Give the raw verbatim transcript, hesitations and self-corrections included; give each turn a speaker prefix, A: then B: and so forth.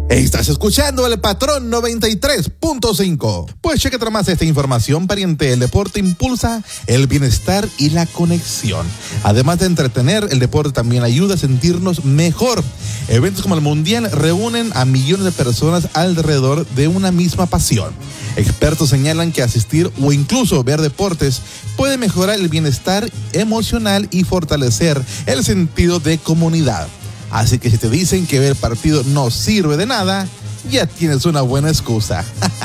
A: Estás escuchando El Patrón noventa y tres punto cinco. Pues checa más esta información, pariente. El deporte impulsa el bienestar y la conexión. Además de entretener, el deporte también ayuda a sentirnos mejor. Eventos como el Mundial reúnen a millones de personas alrededor de una misma pasión. Expertos señalan que asistir o incluso ver deportes puede mejorar el bienestar emocional y fortalecer el sentido de comunidad. Así que si te dicen que ver partido no sirve de nada, ya tienes una buena excusa.